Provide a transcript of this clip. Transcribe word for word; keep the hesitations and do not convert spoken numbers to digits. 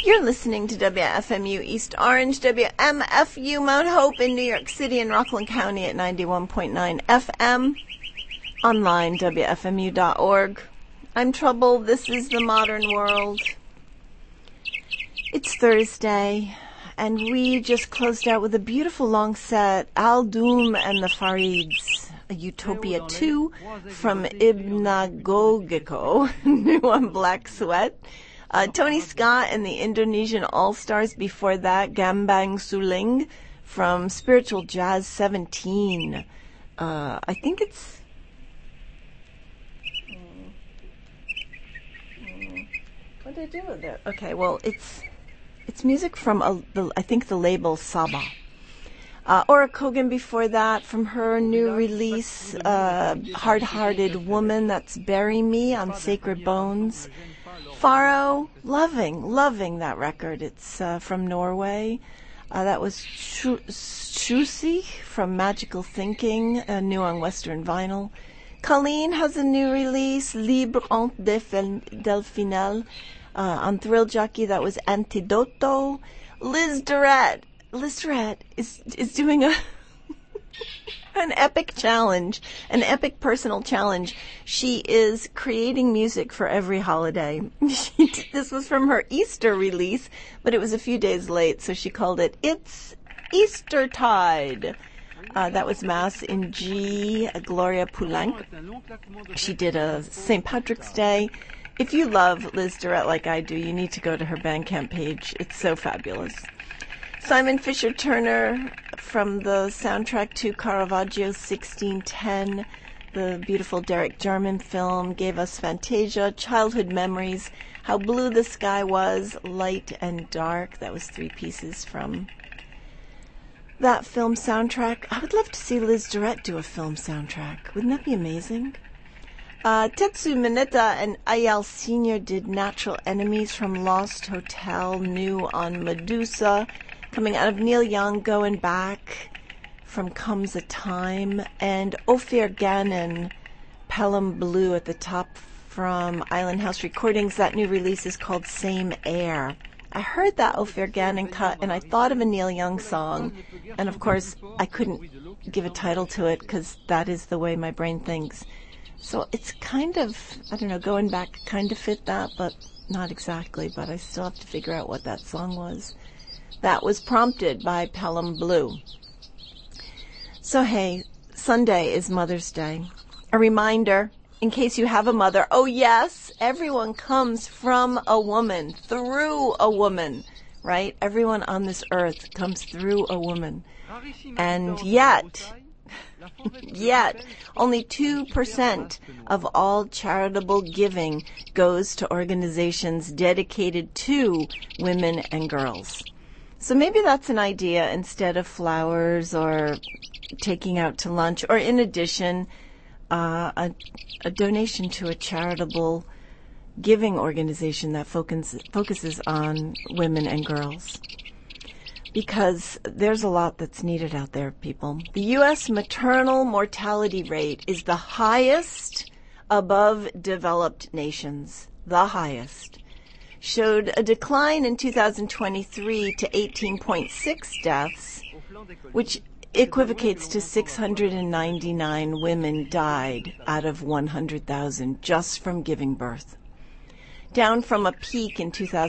You're listening to W F M U East Orange, W M F U Mount Hope in New York City and Rockland County at ninety-one point nine F M. Online, W F M U dot org. I'm Trouble. This is the modern world. It's Thursday, and we just closed out with a beautiful long set, Al Doom and the Farids, a Utopia two from Ibn Gogeko, new on Black Sweat. Uh, Tony Scott and the Indonesian All-Stars before that, Gambang Suling from Spiritual Jazz seventeen. Uh, I think it's... Mm, mm, what did I do with it? Okay, well, it's it's music from, a, the, I think, the label Saba. Uh, Ora Kogan before that, from her new release, uh, Hard-Hearted Woman, that's Bury Me on Sacred Bones. Faro, loving, loving that record. It's uh, from Norway. Uh, that was Shusi from Magical Thinking, uh, new on Western Vinyl. Colleen has a new release, Libre Honte del Final, uh, on Thrill Jockey. That was Antidoto. Liz Durrett, Liz Durrett is is doing a an epic challenge, an epic personal challenge. She is creating music for every holiday. She, this was from her Easter release, but it was a few days late, so she called it It's Eastertide. Uh, that was Mass in G, Gloria Poulenc. She did a Saint Patrick's Day. If you love Liz Durrett like I do, you need to go to her Bandcamp page. It's so fabulous. Simon Fisher Turner from the soundtrack to Caravaggio's sixteen ten, the beautiful Derek Jarman film, gave us Fantasia, Childhood Memories, How Blue the Sky Was, Light and Dark. That was three pieces from that film soundtrack. I would love to see Liz Durrett do a film soundtrack. Wouldn't that be amazing? Uh, Tetsu Mineta and Ayal Senior did Natural Enemies from Lost Hotel, new on Medusa. Coming out of Neil Young, Going Back from Comes a Time, and Ophir Gannon, Pelham Blue at the top from Island House Recordings. That new release is called Same Air. I heard that Ophir Gannon cut, and I thought of a Neil Young song, and of course I couldn't give a title to it because that is the way my brain thinks. So it's kind of, I don't know, Going Back kind of fit that, but not exactly, but I still have to figure out what that song was. That was prompted by Pelham Blue. So hey, Sunday is Mother's Day. A reminder, in case you have a mother, oh yes, everyone comes from a woman, through a woman, right? Everyone on this earth comes through a woman. And yet, yet, only two percent of all charitable giving goes to organizations dedicated to women and girls. So maybe that's an idea instead of flowers or taking out to lunch, or in addition, uh, a, a donation to a charitable giving organization that focus, focuses on women and girls. Because there's a lot that's needed out there, people. The U S maternal mortality rate is the highest above developed nations, the highest. Showed a decline in two thousand twenty-three to eighteen point six deaths, which equivocates to six hundred ninety-nine women died out of one hundred thousand just from giving birth. Down from a peak in two thousand